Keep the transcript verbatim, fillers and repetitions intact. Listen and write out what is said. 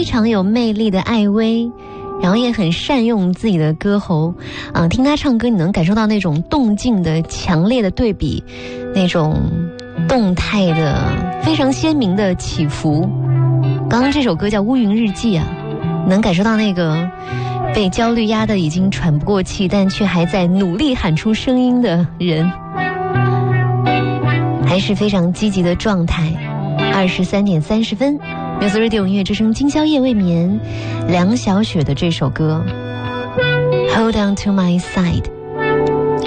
常有魅力的艾薇，然后也很善用自己的歌喉啊、呃，听他唱歌你能感受到那种动静的强烈的对比，那种动态的非常鲜明的起伏。刚刚这首歌叫《乌云日记》啊，能感受到那个被焦虑压得已经喘不过气，但却还在努力喊出声音的人，还是非常积极的状态。二十三点三十分，Music Radio 音乐之声，今宵夜未眠，梁晓雪的这首歌 Hold on to my side。